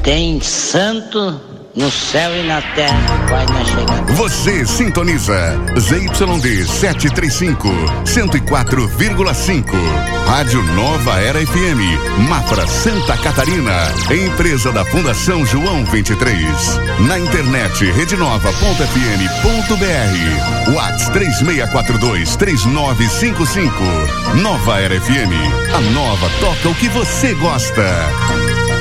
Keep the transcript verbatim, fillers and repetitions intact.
tem santo no céu e na terra que vai na chegada. Você sintoniza Z Y D setecentos e trinta e cinco, cento e quatro vírgula cinco. Rádio Nova Era F M, Mafra, Santa Catarina. Empresa da Fundação João vinte e três. Na internet redenova ponto f m ponto b r. WhatsApp três seis quatro dois, três nove cinco cinco. Nova Era F M. A nova toca o que você gosta.